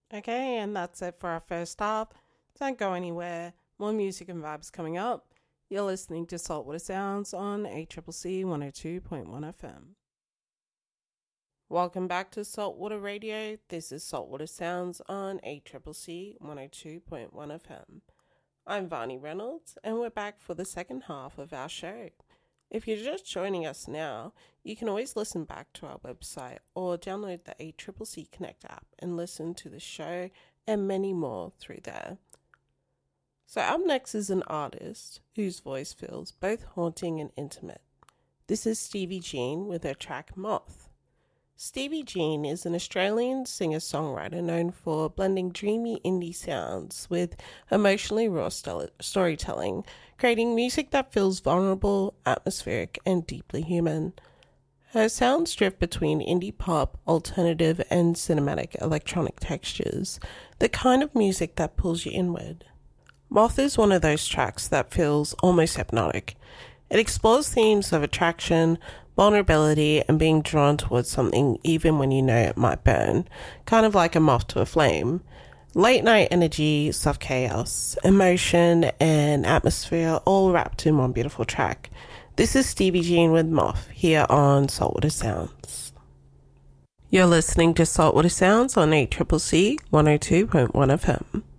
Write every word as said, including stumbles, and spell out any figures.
Okay, and that's it for our first half. Don't go anywhere. More music and vibes coming up. You're listening to Saltwater Sounds on A C C C one oh two point one F M. Welcome back to Saltwater Radio. This is Saltwater Sounds on A C C C one oh two point one F M. I'm Vani Reynolds, and we're back for the second half of our show. If you're just joining us now, you can always listen back to our website or download the A C C C Connect app and listen to the show and many more through there. So up next is an artist whose voice feels both haunting and intimate. This is Stevie Jean with her track Moth. Stevie Jean is an Australian singer-songwriter known for blending dreamy indie sounds with emotionally raw st- storytelling, creating music that feels vulnerable, atmospheric, and deeply human. Her sounds drift between indie pop, alternative, and cinematic electronic textures, the kind of music that pulls you inward. Moth is one of those tracks that feels almost hypnotic. It explores themes of attraction, vulnerability, and being drawn towards something even when you know it might burn, kind of like a moth to a flame. Late night energy, soft chaos, emotion, and atmosphere all wrapped in one beautiful track. This is Stevie Jean with Moth here on Saltwater Sounds. You're listening to Saltwater Sounds on A C C C one oh two point one F M.